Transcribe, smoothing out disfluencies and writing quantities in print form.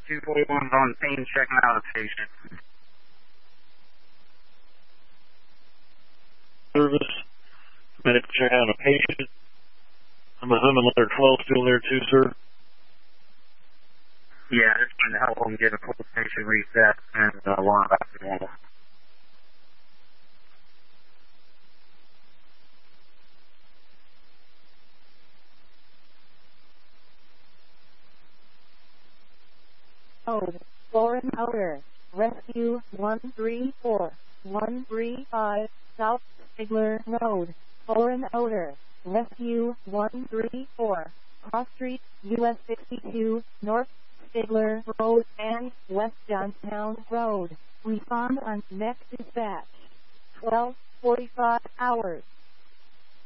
241's on scene checking out a patient. Service. Medic check out a patient. I'm assuming letter 12 still there too, sir? Yeah, just trying to help them get a pulsation reset and alarm back to normal. Code, Foreign Outer, Rescue 134, 135, South Stigler Road, Foreign Outer, Rescue 134, Cross Street, US 62, North Stigler Road and West Johnstown Road. Respond on next dispatch. 12:45 hours.